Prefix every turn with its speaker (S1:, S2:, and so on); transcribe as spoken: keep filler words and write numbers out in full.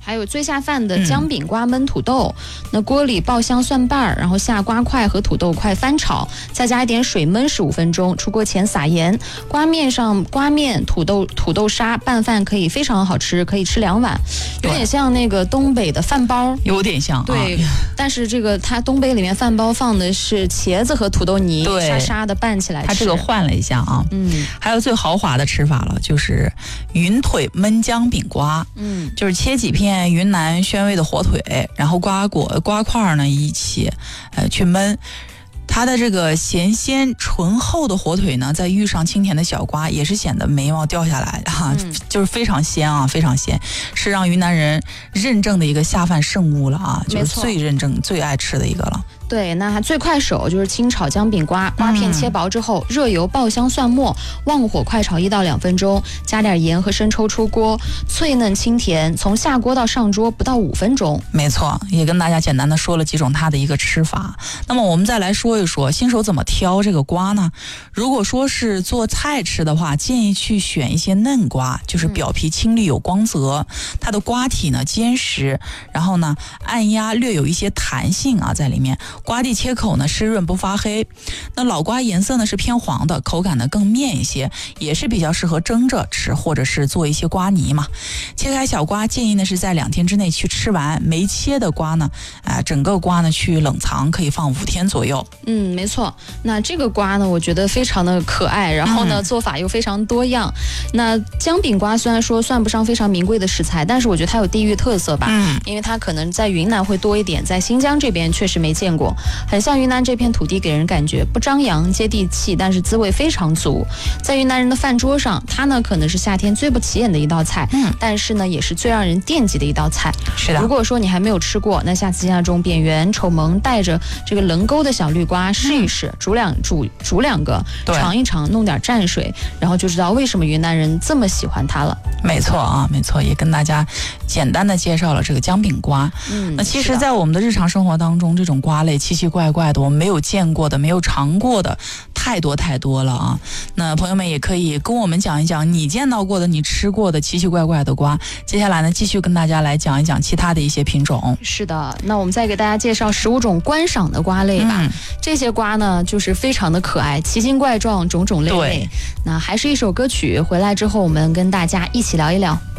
S1: 还有最下饭的姜饼瓜焖土豆，嗯、那锅里爆香蒜瓣，然后下瓜块和土豆块翻炒，再加一点水焖十五分钟。出锅前撒盐，瓜面上瓜面、土豆土豆沙拌饭可以非常好吃，可以吃两碗，有点像那个东北的饭包，
S2: 有点像。
S1: 对，
S2: 啊、
S1: 但是这个它东北里面饭包放的是茄子和土豆泥，沙沙的拌起来吃。
S2: 它这个换了一下啊，
S1: 嗯，
S2: 还有最豪华的吃法了，就是云腿焖姜饼瓜，
S1: 嗯，
S2: 就是切几片云南宣味的火腿，然后瓜果瓜块呢一起，呃去焖。它的这个咸鲜醇厚的火腿呢，再遇上清甜的小瓜，也是显得眉毛掉下来啊，嗯、就是非常鲜啊，非常鲜，是让云南人认证的一个下饭圣物了啊，就是最认证、最爱吃的一个了。
S1: 对，那最快手就是清炒姜饼瓜，瓜片切薄之后，嗯、热油爆香蒜末，旺火快炒一到两分钟，加点盐和生抽出锅，脆嫩清甜，从下锅到上桌不到五分钟。
S2: 没错，也跟大家简单的说了几种它的一个吃法。那么我们再来说一说新手怎么挑这个瓜呢？如果说是做菜吃的话，建议去选一些嫩瓜，就是表皮青绿有光泽，嗯、它的瓜体呢坚实，然后呢按压略有一些弹性啊在里面。瓜蒂切口呢湿润不发黑，那老瓜颜色呢是偏黄的，口感呢更面一些，也是比较适合蒸着吃，或者是做一些瓜泥嘛。切开小瓜建议呢是在两天之内去吃完，没切的瓜呢，啊、呃、整个瓜呢去冷藏，可以放五天左右。
S1: 嗯，没错。那这个瓜呢，我觉得非常的可爱，然后呢、嗯、做法又非常多样。那姜饼瓜虽然说算不上非常名贵的食材，但是我觉得它有地域特色吧，嗯，因为它可能在云南会多一点，在新疆这边确实没见过。很像云南这片土地，给人感觉不张扬接地气，但是滋味非常足。在云南人的饭桌上，它呢可能是夏天最不起眼的一道菜，嗯，但是呢也是最让人惦记的一道菜。
S2: 是的，
S1: 如果说你还没有吃过，那下次家中扁圆丑萌带着这个棱沟的小绿瓜试一试，嗯、煮两煮煮两个，尝一尝，弄点蘸水，然后就知道为什么云南人这么喜欢它了。
S2: 没错啊，没错，也跟大家简单的介绍了这个姜饼瓜。嗯，那其实，在我们的日常生活当中，这种瓜类奇奇怪怪的，我们没有见过的、没有尝过的，太多太多了啊！那朋友们也可以跟我们讲一讲你见到过的、你吃过的奇奇怪怪的瓜。接下来呢，继续跟大家来讲一讲其他的一些品种。
S1: 是的，那我们再给大家介绍十五种观赏的瓜类吧。嗯、这些瓜呢，就是非常的可爱，奇形怪状，种种类类。那还是一首歌曲，回来之后我们跟大家一起聊一聊。